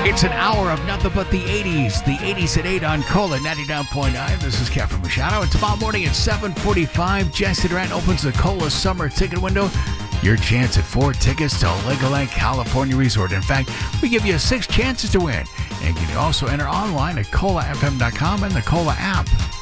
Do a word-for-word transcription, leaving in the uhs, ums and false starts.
It's an hour of nothing but the eighties. The eighties at eight on Cola ninety-nine point nine. This is Captain Machado. It's tomorrow morning at seven forty-five. Jesse Durant opens the Cola summer ticket window. Your chance at four tickets to Legoland California Resort. In fact, we give you six chances to win. And you can also enter online at cola f m dot com and the Cola app.